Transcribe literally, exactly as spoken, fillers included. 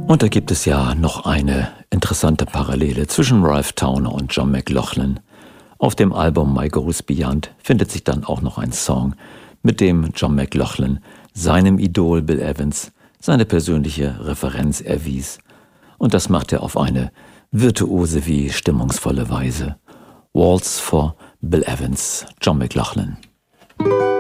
Und da gibt es ja noch eine interessante Parallele zwischen Ralph Towner und John McLaughlin. Auf dem Album My Goes Beyond findet sich dann auch noch ein Song, mit dem John McLaughlin seinem Idol Bill Evans seine persönliche Referenz erwies. Und das macht er auf eine virtuose wie stimmungsvolle Weise. Waltz for Bill Evans, John McLaughlin.